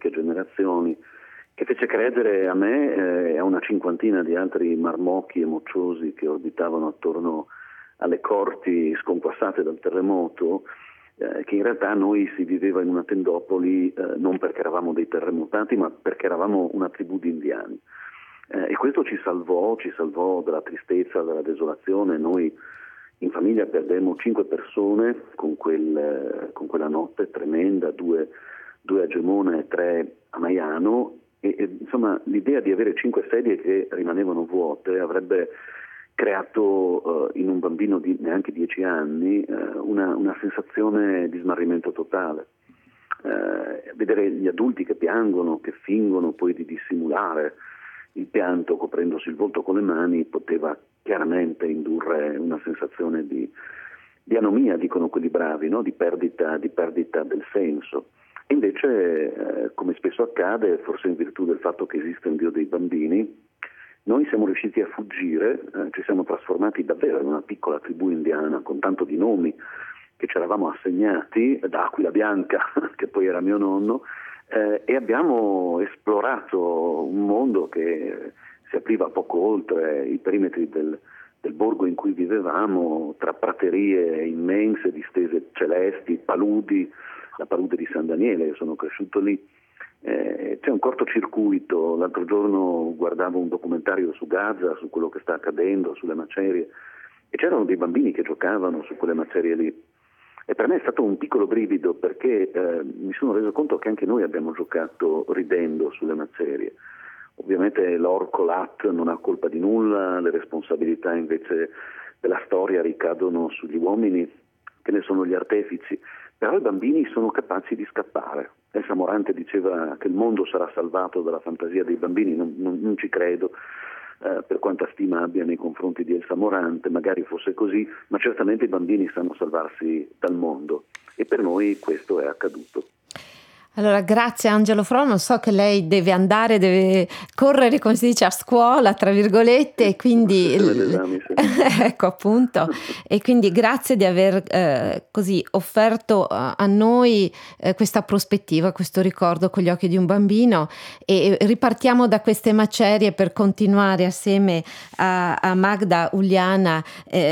antiche generazioni, che fece credere a me e a una cinquantina di altri marmocchi e mocciosi che orbitavano attorno alle corti sconquassate dal terremoto, che in realtà noi si viveva in una tendopoli non perché eravamo dei terremotati, ma perché eravamo una tribù di indiani. E questo ci salvò dalla tristezza, dalla desolazione. Noi in famiglia perdemmo 5 persone con quella notte tremenda, 2 a Gemona e 3 a Maiano, e insomma l'idea di avere 5 sedie che rimanevano vuote avrebbe creato in un bambino di neanche 10 anni una sensazione di smarrimento totale. Vedere gli adulti che piangono, che fingono poi di dissimulare il pianto coprendosi il volto con le mani, poteva chiaramente indurre una sensazione di anomia, dicono quelli bravi, no? di perdita del senso. E invece, come spesso accade, forse in virtù del fatto che esiste un Dio dei bambini, noi siamo riusciti a fuggire, ci siamo trasformati davvero in una piccola tribù indiana con tanto di nomi che ci eravamo assegnati, da Aquila Bianca, che poi era mio nonno, e abbiamo esplorato un mondo che si apriva poco oltre i perimetri del borgo in cui vivevamo, tra praterie immense, distese celesti, paludi, la palude di San Daniele, io sono cresciuto lì. C'è un cortocircuito. L'altro giorno guardavo un documentario su Gaza, su quello che sta accadendo, sulle macerie, e c'erano dei bambini che giocavano su quelle macerie lì. E per me è stato un piccolo brivido, perché mi sono reso conto che anche noi abbiamo giocato ridendo sulle macerie. Ovviamente l'orco Lat non ha colpa di nulla, le responsabilità invece della storia ricadono sugli uomini che ne sono gli artefici, però i bambini sono capaci di scappare. Elsa Morante diceva che il mondo sarà salvato dalla fantasia dei bambini, non ci credo, per quanta stima abbia nei confronti di Elsa Morante, magari fosse così, ma certamente i bambini sanno salvarsi dal mondo, e per noi questo è accaduto. Allora, grazie Angelo Fromo, so che lei deve correre, come si dice, a scuola, tra virgolette, e quindi L'esame, sì. ecco appunto, e quindi grazie di aver così offerto a noi questa prospettiva, questo ricordo con gli occhi di un bambino, e ripartiamo da queste macerie per continuare assieme a Magda Uliana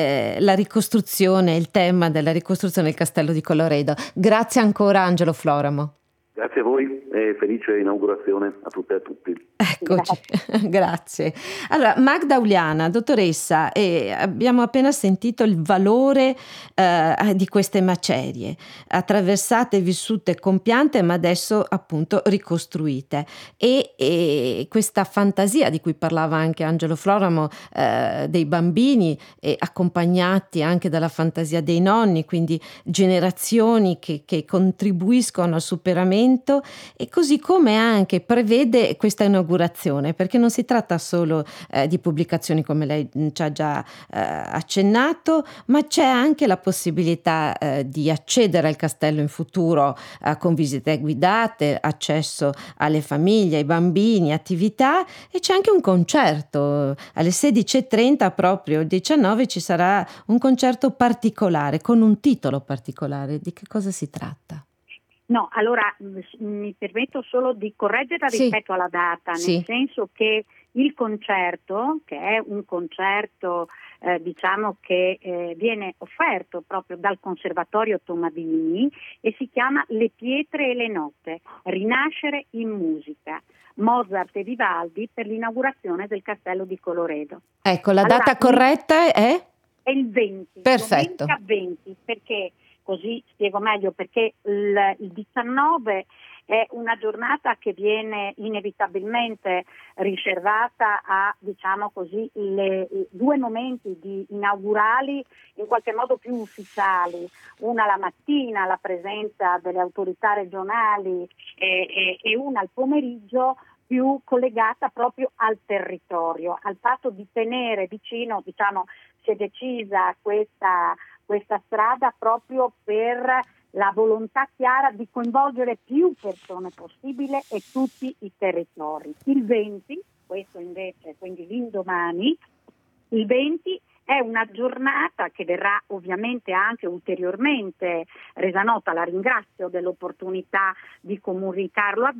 la ricostruzione, il tema della ricostruzione del castello di Colloredo. Grazie ancora Angelo Floramo. Grazie a voi e felice inaugurazione a tutte e a tutti. Eccoci, grazie. Allora, Magda Uliana, dottoressa, abbiamo appena sentito il valore di queste macerie, attraversate e vissute con piante, ma adesso appunto ricostruite. E questa fantasia di cui parlava anche Angelo Floramo, dei bambini, accompagnati anche dalla fantasia dei nonni, quindi generazioni che contribuiscono al superamento, e così come anche prevede questa inaugurazione, perché non si tratta solo di pubblicazioni come lei ci ha già accennato, ma c'è anche la possibilità di accedere al castello in futuro con visite guidate, accesso alle famiglie, ai bambini, attività, e c'è anche un concerto alle 16:30, proprio il 19 ci sarà un concerto particolare con un titolo particolare. Di che cosa si tratta? No, allora mi permetto solo di correggerla rispetto alla data, nel senso che il concerto, che è un concerto diciamo che viene offerto proprio dal Conservatorio Tomadini, e si chiama Le pietre e le note, rinascere in musica, Mozart e Vivaldi per l'inaugurazione del castello di Colloredo. Ecco, la data corretta è? È il 20, perfetto. Domenica 20, perché così spiego meglio, perché il 19 è una giornata che viene inevitabilmente riservata a, diciamo così, i 2 momenti inaugurali in qualche modo più ufficiali, una la mattina, la presenza delle autorità regionali, e una al pomeriggio, più collegata proprio al territorio, al fatto di tenere vicino, diciamo, si è decisa questa strada proprio per la volontà chiara di coinvolgere più persone possibile e tutti i territori. Il 20, questo invece, quindi l'indomani, il 20 è una giornata che verrà ovviamente anche ulteriormente resa nota. La ringrazio dell'opportunità di comunicarlo a